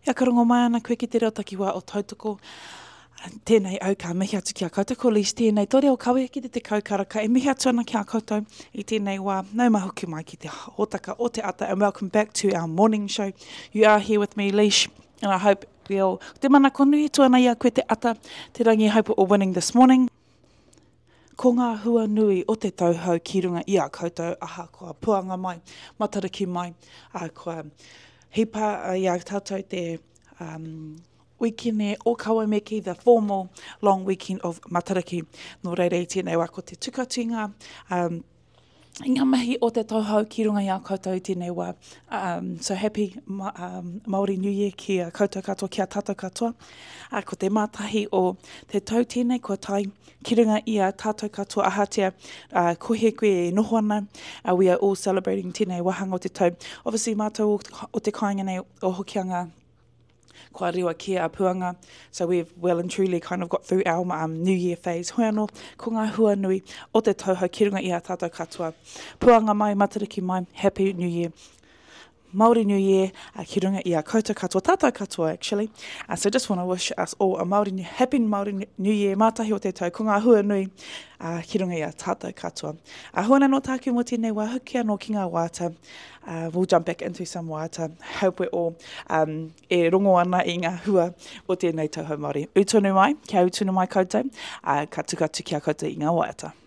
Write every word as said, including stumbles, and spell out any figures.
Ia ka rongo mai ana koe ki te reo takiwā o tautoko. Tēnei au ka mihi atu ki a koutou, ko Lise tēnei tore o kawe ki te te kaukaraka, e mihi atu ana ki a koutou i tēnei wā, nau mahuki mai ki te hōtaka o te ata, and welcome back to our morning show. You are here with me, Lise, and I hope we'll, te mana konui tuana ia koe te ata, te rangi, hope we're all winning this morning. Ko ngā hua nui o te tauhou ki runga i a koutou, aha kua puanga mai, matariki mai, a kua hipa i a tātou te um, weekend o Kawameki, the formal long weekend of Matariki. Nō reire i tēnei wā ko te tukatinga, um, i ngā mahi o te tauhou ki runga i a koutou i tēnei wā. Um, so happy ma, um, Māori New Year ki a koutou katoa, ki a tātou katoa. Uh, ko te mātahi o te tau tēnei, ko tai ki runga i a tātou katoa ahatea, uh, kohe koe e noho ana. Uh, we are all celebrating tēnei wahanga o te tau. Obviously, mātou o, o te kāinga nei o hokianga, kua rewa kia a puanga. So we've well and truly kind of got through our um, New Year phase. Hoi anō, ko ngā hua nui o te tauhou ki runga i a tātou katoa. Puanga mai, matariki mai, Happy New Year. Māori New Year, uh, ki runga i a koutou katoa, tātou katoa actually. Uh, so just want to wish us all a Māori New, happy Māori New Year, mātahi o te tau, ko ngā hua nui, uh, ki runga i a tātou katoa. Uh, Hoana no tāku mo tēnei wā, huki anō ki ngā wāta. Uh, we'll jump back into some wāta. Hope we're all um, e rongo ana i ngā hua o tēnei tauhou Māori. Utunu mai, kia utunu mai koutou, uh, ka tukatu ki a koutou i ngā wāta.